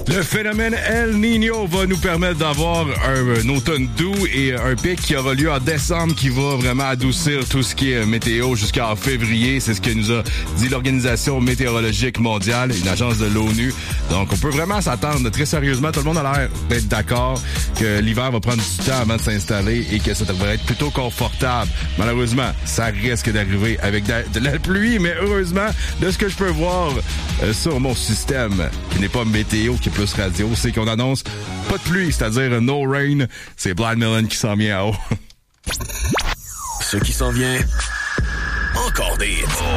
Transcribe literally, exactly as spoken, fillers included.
Le phénomène El Niño va nous permettre d'avoir un, un automne doux et un pic qui aura lieu en décembre qui va vraiment adoucir tout ce qui est météo jusqu'en février. C'est ce que nous a dit l'Organisation météorologique mondiale, une agence de l'ONU. Donc, on peut vraiment s'attendre très sérieusement. Tout le monde a l'air d'être d'accord que l'hiver va prendre du temps avant de s'installer et que ça devrait être plutôt confortable. Malheureusement, ça risque d'arriver avec de, de la pluie, mais heureusement, de ce que je peux voir euh, sur mon système, qui n'est pas météo, qui est plus radio, c'est qu'on annonce pas de pluie, c'est-à-dire no rain. C'est Blind Melon qui s'en vient en haut. Ce qui s'en vient, encore des hits.